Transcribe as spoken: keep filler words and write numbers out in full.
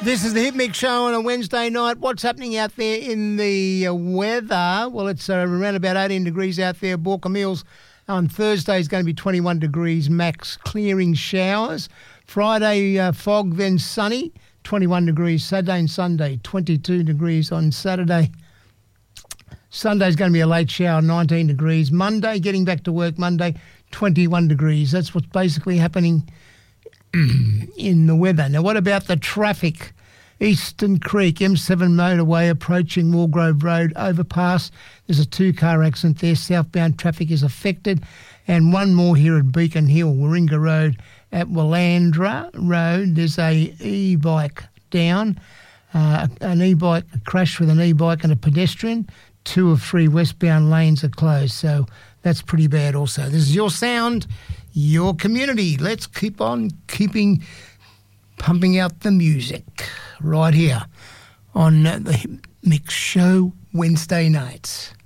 This is the Hit Mix Show on a Wednesday night. What's happening out there in the uh, weather? Well, it's uh, around about eighteen degrees out there. Borka Mills on Thursday is going to be twenty-one degrees max, clearing showers. Friday, uh, fog, then sunny, twenty-one degrees. Saturday and Sunday, twenty-two degrees on Saturday. Sunday's going to be a late shower, nineteen degrees. Monday, getting back to work Monday, twenty-one degrees. That's what's basically happening in the weather. Now, what about the traffic? Eastern Creek, M seven motorway approaching Walgrove Road overpass. There's a two-car accident there. Southbound traffic is affected. And one more here at Beacon Hill, Warringah Road at Willandra Road. There's a e-bike down. Uh, an e-bike crashed with an e-bike and a pedestrian. Two of three westbound lanes are closed. So that's pretty bad also. This is your sound, your community. Let's keep on keeping pumping out the music right here on the Mix Show Wednesday nights.